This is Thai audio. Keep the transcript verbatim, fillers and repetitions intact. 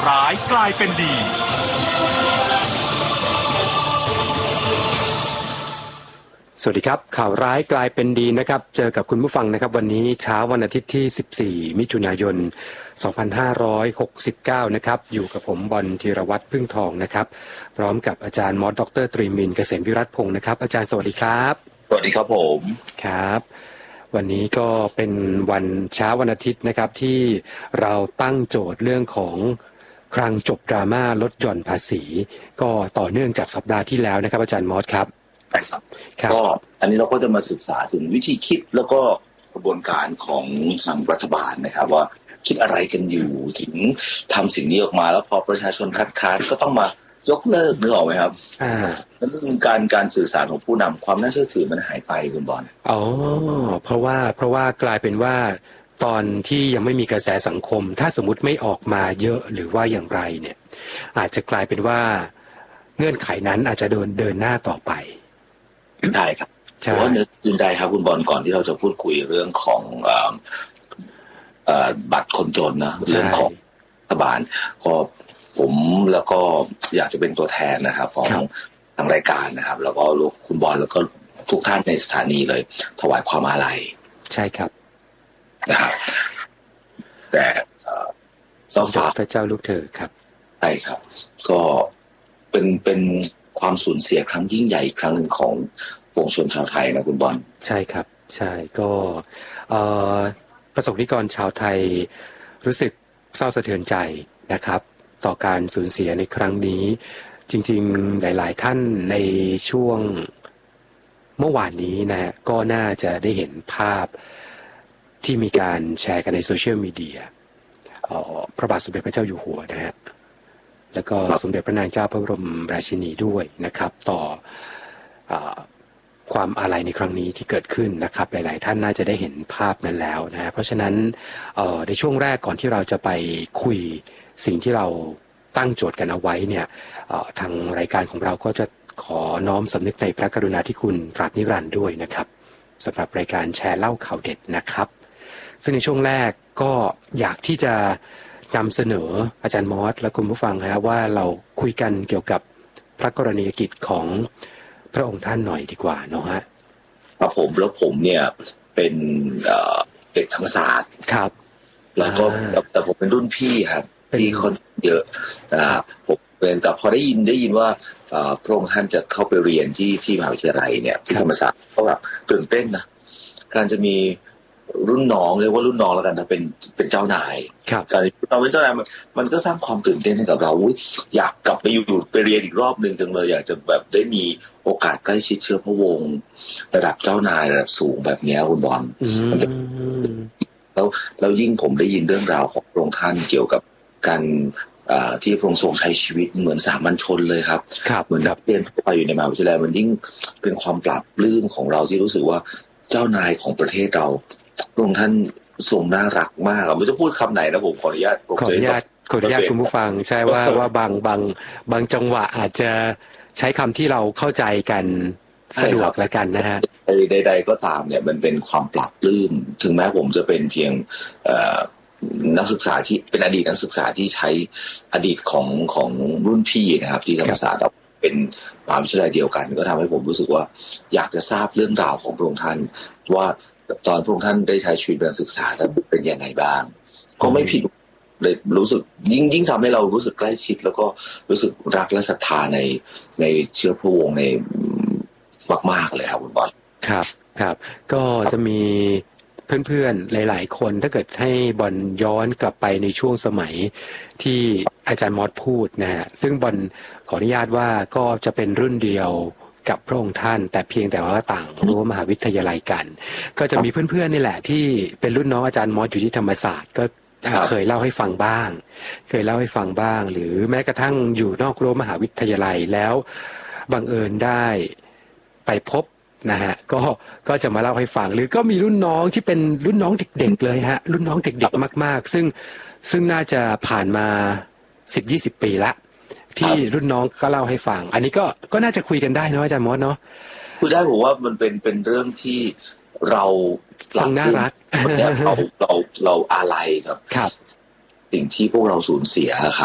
ร้ายกลายเป็นดีสวัสดีครับข่าวร้ายกลายเป็นดีนะครับเจอกับคุณผู้ฟังนะครับวันนี้เช้าวันอาทิตย์ที่สิบสี่มิถุนายนสองพันห้าร้อยหกสิบเก้านะครับอยู่กับผมบอลธีรวัตรพึ่งทองนะครับพร้อมกับอาจารย์มอสดรตรีมินเกษมวิรัตพงศ์นะครับอาจารย์สวัสดีครับสวัสดีครับผมครับวันนี้ก็เป็นวันเช้าวันอาทิตย์นะครับที่เราตั้งโจทย์เรื่องของคลังจบดราม่าลดหย่อนภาษีก็ต่อเนื่องจากสัปดาห์ที่แล้วนะครับอาจารย์มอสครับครับก็อันนี้เราก็จะมาศึกษาถึงวิธีคิดแล้วก็กระบวนการของทางรัฐบาลนะครับว่าคิดอะไรกันอยู่ถึงทำสิ่งนี้ออกมาแล้วพอประชาชนคัดค้านก็ต้องมายกเลิกนึกออกไหมครับอ่านั่นคือการการสื่อสารของผู้นำความน่าเชื่อถือมันหายไปคุณบอลอ๋อเพราะว่าเพราะว่ากลายเป็นว่าตอนที่ยังไม่มีกระแสสังคมถ้าสมมติไม่ออกมาเยอะหรือว่าอย่างไรเนี่ยอาจจะกลายเป็นว่าเงื่อนไขนั้นอาจจะเดินเดินหน้าต่อไปใช่ครับเพราะว่าเนื้อยืนใดครับคุณบอลก่อนที่เราจะพูดคุยเรื่องของบัตรคนจนนะเรื่องของรัฐบาลก็ผมแล้วก็อยากจะเป็นตัวแทนนะครับของทางรายการนะครับแล้วก็ลูกคุณบอลแล้วก็ทุกท่านในสถานีเลยถวายความอาลัยใช่ครับนะครับแต่ต้องฝากพระเจ้าลูกเธอครับใช่ครับก็เป็นเป็นความสูญเสียครั้งยิ่งใหญ่อีกครั้งหนึ่งของปวงชนชาวไทยนะคุณบอลใช่ครับใช่ก็ประสบนิกรชาวไทยรู้สึกเศร้าสะเทือนใจนะครับต่อการสูญเสียในครั้งนี้จริงๆหลายๆท่านในช่วงเมื่อวานนี้นะฮะก็น่าจะได้เห็นภาพที่มีการแชร์กันในโซเชียลมีเดียพระบาทสมเด็จพระเจ้าอยู่หัวนะฮะแล้วก็สมเด็จพระนางเจ้าพระบรมราชินีด้วยนะครับต่อความอาลัยในครั้งนี้ที่เกิดขึ้นนะครับหลายๆท่านน่าจะได้เห็นภาพนั้นแล้วนะเพราะฉะนั้นในช่วงแรกก่อนที่เราจะไปคุยสิ่งที่เราตั้งโจทย์กันเอาไว้เนี่ยทางรายการของเราก็จะขอน้อมสำนึกในพระกรุณาธิคุณตราบนิรันดร์ด้วยนะครับสำหรับรายการแชร์เล่าข่าวเด็ดนะครับซึ่งในช่วงแรกก็อยากที่จะนำเสนออาจารย์มอสและคุณผู้ฟังนะว่าเราคุยกันเกี่ยวกับพระกรณียกิจของพระองค์ท่านหน่อยดีกว่าเนาะฮะครับผมแล้วผมเนี่ยเป็นเด็กธรรมศาสตร์ครับแล้วก็แต่ผมเป็นรุ่นพี่ครับพี่คนเยอะนะผมเป็นแต่พอได้ยินได้ยินว่าพระองค์ท่านจะเข้าไปเรียนที่ที่มหาวิทยาลัยเนี่ยที่ธรรมศาสตร์ก็แบบตื่นเต้นนะการจะมีรุ่นน้องเรียกว่ารุ่นน้องแล้วกันนะเป็นเป็นเจ้านายการเราเป็นเจ้านายมันมันก็สร้างความตื่นเต้นให้กับเราอยากกลับไปอยู่ไปเรียนอีกรอบนึงจังเลยอยากจะแบบได้มีโอกาสใกล้ชิดเชื้อพระวงศ์ระดับเจ้านายระดับสูงแบบนี้คุณบอลแล้วแล้วยิ่งผมได้ยินเรื่องราวของพระองค์ท่านเกี่ยวกับการที่พระองค์ทรงใช้ชีวิตเหมือนสามัญชนเลยครับเหมือนนักเรียนทั่วไปอยู่ในมหาวิทยาลัยมันยิ่งเป็นความปลาบปลื้มของเราที่รู้สึกว่าเจ้านายของประเทศเราพระองค์ท่านทรงน่ารักมากไม่ต้องพูดคำไหนนะผมขออนุญาตขออนุญาตขออนุญาตคุณผู้ฟังใช่ว่าว่าบางบางบางจังหวะอาจจะใช้คำที่เราเข้าใจกันสะดวกแล้วกันนะฮะใดๆก็ตามเนี่ยมันเป็นความปลาบปลื้มถึงแม้ผมจะเป็นเพียงนักศึกษาที่เป็นอดีตนักศึกษาที่ใช้อดีตของของรุ่นพี่นะครับที่ธรรมศาสตร์เป็นมหาวิทยาลัยเดียวกันก็ทำให้ผมรู้สึกว่าอยากจะทราบเรื่องราวของพระองค์ท่านว่าตอนพระองค์ท่านได้ใช้ชีวิตการศึกษาแล้วเป็นยังไงบ้างก็ไม่ผิดเลยรู้สึกยิ่งยิ่งทำให้เรารู้สึกใกล้ชิดแล้วก็รู้สึกรักและศรัทธาในในเชื้อพระวงศ์ในมากๆเลยครับคุณบอลครับครับก็จะมีเพื่อนๆหลายๆคนถ้าเกิดให้บอลย้อนกลับไปในช่วงสมัยที่อาจารย์มอสพูดนะฮะซึ่งบอลขออนุญาตว่าก็จะเป็นรุ่นเดียวกับพระองค์ท่านแต่เพียงแต่ว่าต่างรั้วมหาวิทยาลัยกันก็จะมีเพื่อนๆนี่แหละที่เป็นรุ่นน้องอาจารย์มอสอยู่ที่ธรรมศาสตร์ก็เคยเล่าให้ฟังบ้างเคยเล่าให้ฟังบ้างหรือแม้กระทั่งอยู่นอกรั้วมหาวิทยาลัยแล้วบังเอิญได้ไปพบนะฮะก็ก็จะมาเล่าให้ฟังหรือก็มีรุ่นน้องที่เป็นรุ่นน้องเด็กๆเลยฮะรุ่นน้องเด็กๆมากๆซึ่งซึ่งน่าจะผ่านมา สิบ ยี่สิบ ปีละที่รุ่นน้องก็เล่าให้ฟังอันนี้ก็ก็น่าจะคุยกันได้เนาะอาจารย์มอสเนาะคุยได้ผมว่ามันเป็นเป็นเรื่องที่เราฟังน่ารักเราเราเราอาลัยกับสิ่งที่พวกเราสูญเสียครับ